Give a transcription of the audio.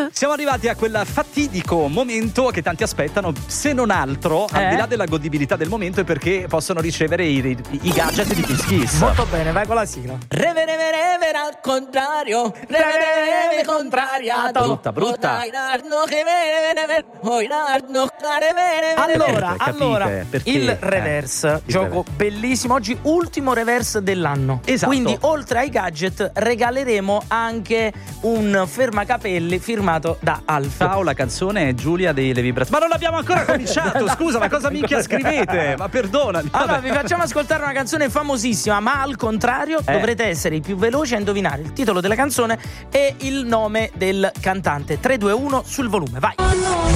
Siamo arrivati a quel fatidico momento che tanti aspettano, se non altro, al di là della godibilità del momento, è perché possono ricevere i gadget di Kiss Kiss. Molto bene, vai con la sigla. Revere al contrario, revere contrariato. Brutta. Allora, perché? il reverse, gioco bellissimo. Oggi ultimo reverse dell'anno. Esatto. Quindi oltre ai gadget regaleremo anche un fermacapelli firmato da Alf. Ciao, la canzone è Giulia dei Le Vibrat. Ma non l'abbiamo ancora cominciato, scusa, ma cosa minchia scrivete? Ma perdonami. Allora, vi facciamo ascoltare una canzone famosissima, ma al contrario dovrete essere i più veloci a indovinare il titolo della canzone e il nome del cantante. 3, 2, 1 sul volume, vai.